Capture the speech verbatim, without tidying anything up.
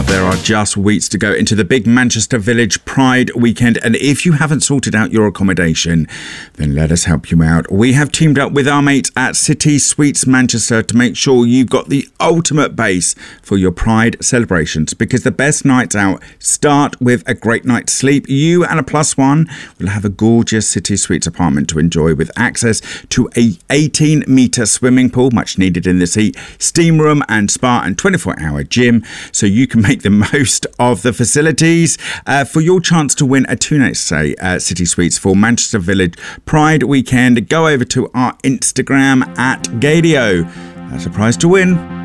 there are just weeks to go into the big Manchester Village Pride weekend, and if you haven't sorted out your accommodation, then let us help you out. We have teamed up with our mates at City Suites Manchester to make sure you've got the ultimate base for your Pride celebrations, because the best nights out start with a great night's sleep. You and a plus one will have a gorgeous City Suites apartment to enjoy with access to a eighteen metre swimming pool, much needed in this heat, steam room and spa, and twenty-four hour gym, so you can make the most of the facilities. Uh, for your chance to win a two-night stay at City Suites for Manchester Village Pride weekend, go over to our Instagram at Gadio. That's a prize to win.